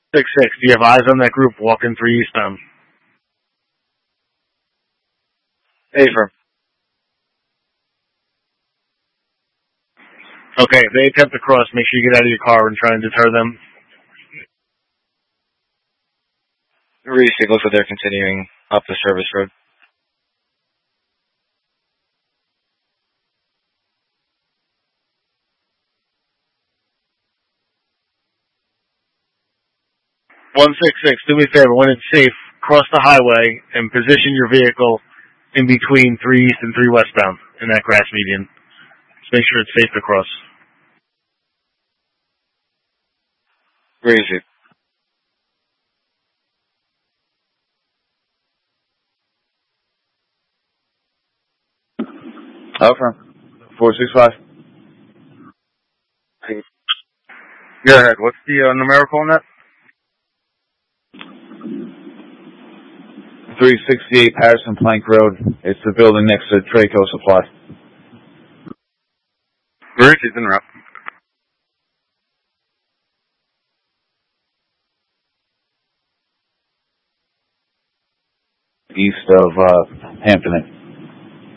6-6. Do you have eyes on that group walking 3 eastbound? Affirm. Okay, if they attempt to cross, make sure you get out of your car and try and deter them. Reese, looks like they're continuing up the service road. One 6-6. Do me a favor. When it's safe, cross the highway and position your vehicle in between 3 east and 3 westbound in that grass median. Just make sure it's safe to cross. Reese. Affirm. 465. Go ahead. What's the numerical on that? 368 Patterson Plank Road. It's the building next to Traco Supply. Bruce is in route. East of Hampton Inn.